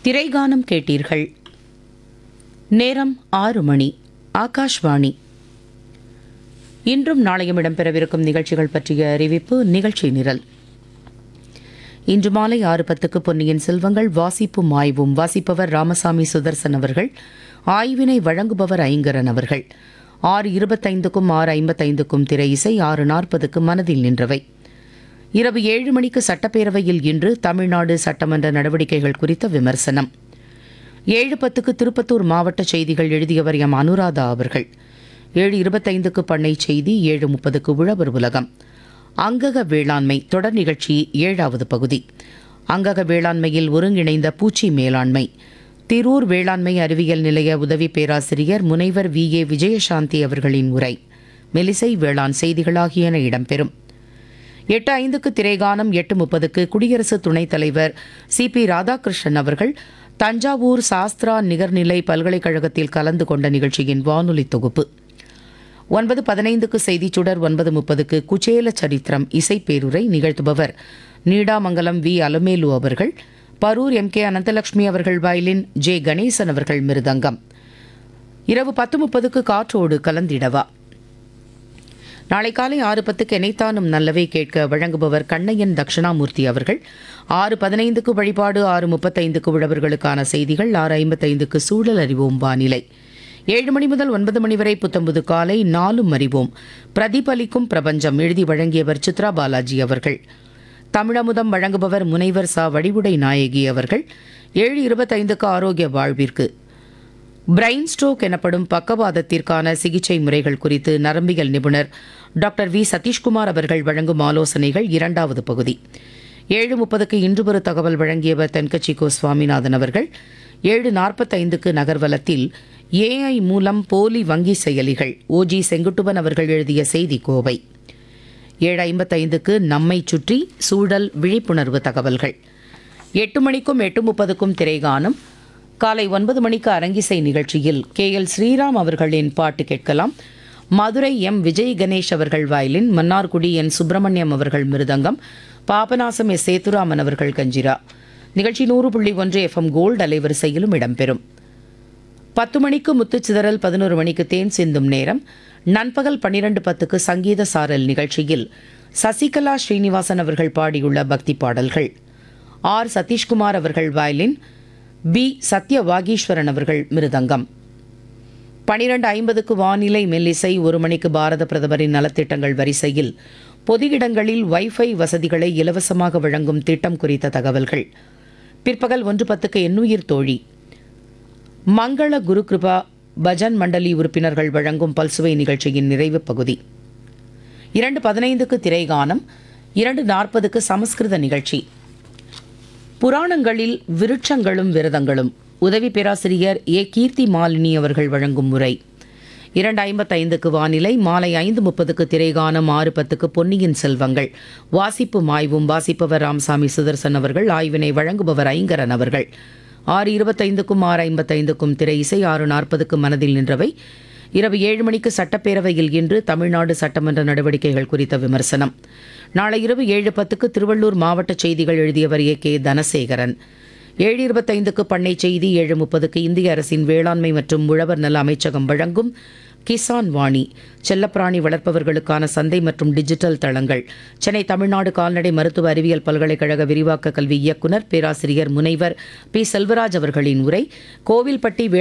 திரைகானம் கேட்டீர்கள். நேரம் 6 மணி. ஆகாஷ்வாணி. இன்றும் நாளையும் இடம்பெறவிருக்கும் நிகழ்ச்சிகள் பற்றிய அறிவிப்பு. நிகழ்ச்சி நிரல். இன்று மாலை 6:10க்கு பொன்னியின் செல்வங்கள் வாசிப்பும் ஆய்வும். வாசிப்பவர் ராமசாமி சுதர்சன் அவர்கள். ஆய்வினை வழங்குபவர் ஐங்கரன் அவர்கள். 6:25க்கும் 6:55க்கும் திரை இசை. 6:40க்கு மனதில் நின்றவை. இரவு 7 மணிக்கு சட்டப்பேரவையில் இன்று தமிழ்நாடு சட்டமன்ற நடவடிக்கைகள் குறித்த விமர்சனம். 7:10க்கு திருப்பத்தூர் மாவட்ட செய்திகள் எழுதியவர் எம் அனுராதா அவர்கள். 7:25க்கு பண்ணை செய்தி. 7:30க்கு உழவர் உலகம். அங்கக வேளாண்மை தொடர் நிகழ்ச்சி 7வது பகுதி. அங்கக வேளாண்மையில் ஒருங்கிணைந்த பூச்சி மேலாண்மை. திரூர் வேளாண்மை அறிவியல் நிலைய உதவி பேராசிரியர் முனைவர் VA விஜயசாந்தி அவர்களின் உரை. மெலிசை வேளாண் செய்திகள் ஆகியன இடம்பெறும். 8:05க்கு திரைகானம். 8:30க்கு குடியரசு துணைத் தலைவர் CP ராதாகிருஷ்ணன் அவர்கள் தஞ்சாவூர் சாஸ்திரா நிகர்நிலை பல்கலைக்கழகத்தில் கலந்து கொண்ட நிகழ்ச்சியின் வானொலி தொகுப்பு. 9:15க்கு செய்திச் சுடர். 9:30க்கு குச்சேல சரித்திரம் இசைப்பேருரை. நிகழ்த்துபவர் நீடாமங்கலம் V அலமேலு அவர்கள். பரூர் MK அனந்தலட்சுமி அவர்கள் வயலின். J கணேசன் அவர்கள் மிருதங்கம். இரவு 10:30க்கு காற்றோடு கலந்திடவா. நாளை காலை 6:10க்கு எனைத்தானும் நல்லவை கேட்க வழங்குபவர் கண்ணையன் தட்சிணாமூர்த்தி அவர்கள். 6:15க்கு வழிபாடு. 6:35க்கு உழவர்களுக்கான செய்திகள். 6:55க்கு சூழல் அறிவோம் வானிலை. 7 மணி முதல் 9 மணி வரை புத்தம்புது காலை. 4 அறிவோம். பிரதிபலிக்கும் பிரபஞ்சம் எழுதி வழங்கியவர் சித்ரா பாலாஜி அவர்கள். தமிழமுதம் வழங்குபவர் முனைவர் ச வடிவுடை நாயகி அவர்கள். 7:25க்கு ஆரோக்கிய வாழ்விற்கு. பிரெயின் ஸ்ட்ரோக் எனப்படும் பக்கவாதத்திற்கான சிகிச்சை முறைகள் குறித்து நரம்பியல் நிபுணர் டாக்டர் V சதீஷ்குமார் அவர்கள் வழங்கும் ஆலோசனைகள் 2வது பகுதி. 7:30க்கு இன்று ஒரு தகவல் வழங்கியவர் தென்கட்சி கோ சுவாமிநாதன் அவர்கள். 7:45க்கு நகர்வலத்தில் AI மூலம் போலி வங்கி செயலிகள். OG செங்குட்டுவன் அவர்கள் எழுதிய செய்தி கோவை. 7:55க்கு நம்மை சுற்றி சூழல் விழிப்புணர்வு தகவல்கள். 8 மணிக்கும் 8:30க்கும் திரைகானம். காலை 9 மணிக்கு அரங்கிசை நிகழ்ச்சியில் KL ஸ்ரீராம் அவர்களின் பாட்டு கேட்கலாம். மதுரை M விஜய் கணேஷ் அவர்கள் வயலின். மன்னார்குடி N சுப்பிரமணியம் அவர்கள் மிருதங்கம். பாபநாசம் S சேத்துராமன் அவர்கள் கஞ்சிரா. நிகழ்ச்சி 100.1 FM கோல்டு அலைவரிசையிலும் இடம்பெறும். 10 மணிக்கு முத்துச்சிதறல். 11 மணிக்கு தேன் சிந்தும் நேரம். நண்பகல் 12:10க்கு சங்கீத சாரல் நிகழ்ச்சியில் சசிகலா ஸ்ரீனிவாசன் அவர்கள் பாடியுள்ள பக்தி பாடல்கள். R சதீஷ்குமார் அவர்கள் வயலின். B சத்ய வாகீஸ்வரன் அவர்கள் மிருதங்கம். 12:50க்கு வானிலை மெல்லிசை. 1 மணிக்கு பாரத பிரதமரின் நலத்திட்டங்கள் வரிசையில் பொது இடங்களில் வைஃபை வசதிகளை இலவசமாக வழங்கும் திட்டம் குறித்த தகவல்கள். பிற்பகல் 1:10க்கு எண்ணுயிர் தோழி. மங்கள குரு கிருபா பஜன் மண்டலி உறுப்பினர்கள் வழங்கும் பல்சுவை நிகழ்ச்சியின் நிறைவு பகுதி. 2:15க்கு திரைகானம். 2:40க்கு சமஸ்கிருத நிகழ்ச்சி. புராணங்களில் விருட்சங்களும் விரதங்களும். உதவி பேராசிரியர் A கீர்த்தி மாலினி அவர்கள் வழங்கும் உரை. 2:55க்கு வானிலை. மாலை 5:30க்கு திரைகானம். 6:10க்கு பொன்னியின் செல்வங்கள் வாசிப்பும் ஆய்வும். வாசிப்பவர் ராமசாமி சுதர்சன் அவர்கள். ஆய்வினை வழங்குபவர் ஐங்கரன் அவர்கள். 6:25க்கும் 6:55க்கும் திரை இசை. 6:40க்கு மனதில் நின்றவை. இரவு 7 மணிக்கு சட்டப்பேரவையில் இன்று தமிழ்நாடு சட்டமன்ற நடவடிக்கைகள் குறித்த விமர்சனம். நாளை இரவு 7:10க்கு திருவள்ளூர் மாவட்ட செய்திகள் எழுதியவர் AK தனசேகரன். 7:25க்கு பண்ணை செய்தி. 7:30க்கு இந்திய அரசின் வேளாண்மை மற்றும் உழவர் நல அமைச்சகம் வழங்கும் கிசான் வாணி. செல்லப்பிராணி வளர்ப்பவர்களுக்கான சந்தை மற்றும் டிஜிட்டல் தளங்கள். சென்னை தமிழ்நாடு கால்நடை மருத்துவ அறிவியல் பல்கலைக்கழக விரிவாக்க கல்வி இயக்குநர் பேராசிரியர் முனைவர் P செல்வராஜ் அவர்களின் உரை. கோவில்பட்டி